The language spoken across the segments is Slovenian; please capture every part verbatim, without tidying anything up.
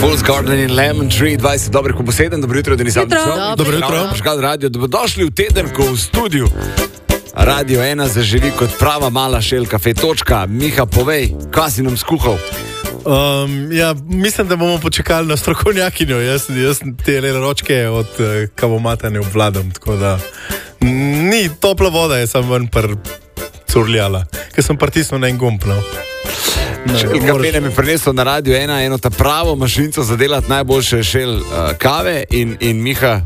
Fool's Garden in Lemon Tree, dvajset dobrih po sedem, dobro jutro, Denis Avdić. Dobro jutro. Poškal radio, dobrodošli v teden, ko v studiu Radio ena zaživi kot prava mala šel kafe točka. Miha, povej, kaj si nam skuhal? Um, ja, mislim, da bomo počakali na strokovnjakinjo. Jaz, jaz te ročke od uh, kavomata ne obvladam, tako da ni topla voda, jaz sem ven pr curljala, ker sem pritisnil na en gumb. No. Šel kafe nam je prinesel na Radio ena eno ta pravo mašinco za delati najboljše šel uh, kave in, in Miha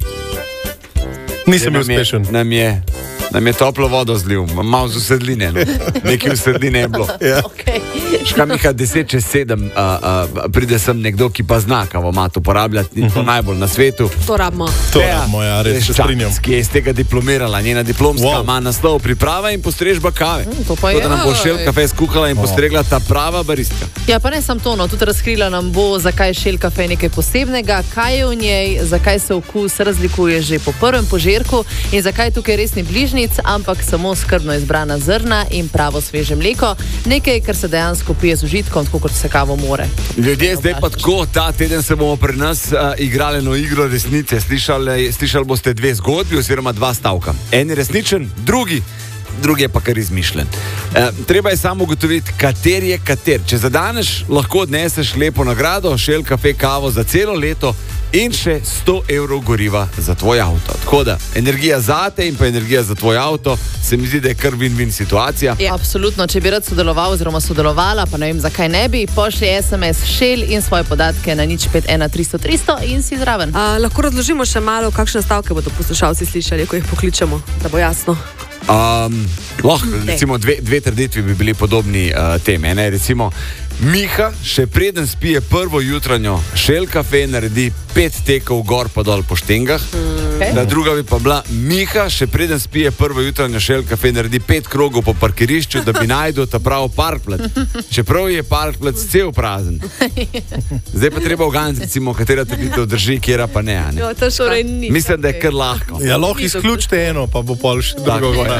nisem bil uspešen. Nam je, nam je toplo vodo zlil, malo z usedline, no. Nekaj usedline je bilo. Ja. Okay. Škaj, Miha, deset čez sedem uh, uh, pride sem nekdo, ki pa zna kavomat uporabljati in to uh-huh. najbolj na svetu. To rabimo. To rabimo, ja, res se strinjam. Ki je iz tega diplomirala, njena diplomska Wow. ima naslov priprava in postrežba kave. Mm, to pa je. da nam bo šel kafe skuhala in postregla ta prava baristka. Ja, pa ne samo to, no, tudi razkrila nam bo, zakaj je šel kafe nekaj posebnega, kaj je v njej, zakaj se okus razlikuje že po prvem požirku in zakaj tukaj res ni bližnjic, ampak samo skrbno izbrana zrna in pravo sveže mleko. Nekaj, kar se dejansko pije z užitkom, tako kot se kavo more. Ljudje, zdaj pa tako, ta teden se bomo pri nas uh, igrali eno igro resnice. Slišali, slišali boste dve zgodbi oziroma dva stavka. En je resničen, drugi, drugi je pa kar izmišljen. E, treba je samo ugotoviti, kater je kater. Če zadaneš, lahko odneseš lepo nagrado, šel kafe kavo za celo leto in še sto evrov goriva za tvoj avto. Tako da, energija zate in pa energija za tvoj avto, se mi zdi, da je kar win-win situacija. Ja, absolutno, če bi rad sodeloval oziroma sodelovala, pa ne vem, zakaj ne bi, pošli es em es šel in svoje podatke na nič pet ena tristo tristo in si zraven. A, lahko razložimo še malo, kakšne stavke bodo poslušalci slišali, ko jih pokličemo, da bo jasno. Um, lahko, recimo, dve, dve trditvi bi bili podobni uh, teme. Ne? Recimo, Miha še preden spije prvo jutranjo šel kafe, naredi pet tekov gor pa dol po štengah. Okay. Na druga bi pa bila Miha še preden spije prvo jutranjo šel kafe, naredi pet krogov po parkirišču, da bi najdel ta prav parkplac. Čeprav je parkplac cel prazen. Zdaj pa treba uganiti, recimo, katera trditev drži, kjera pa ne. ne? Jo, to šore ni. Mislim, da je kar lahko. Ja, lahko izključite eno, pa bo pol še drugo gora.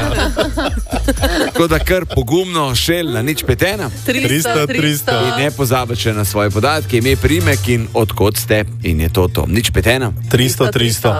Tako da kar pogumno šel na nič pet ena. tristo, tristo. In ne pozabite na svoje podatke, ime, priimek in odkot ste. In je to to. Nič pet ena. tristo, tristo.